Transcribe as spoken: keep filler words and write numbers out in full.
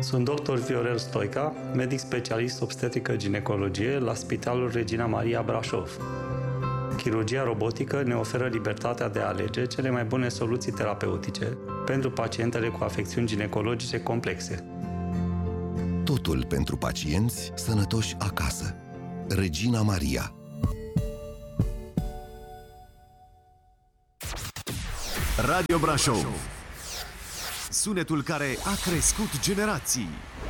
Sunt doctor Viorel Stoica, medic specialist obstetrică ginecologie la Spitalul Regina Maria Brașov. Chirurgia robotică ne oferă libertatea de a alege cele mai bune soluții terapeutice pentru pacientele cu afecțiuni ginecologice complexe. Totul pentru pacienți sănătoși acasă. Regina Maria. Radio Brașov. Sunetul care a crescut generații.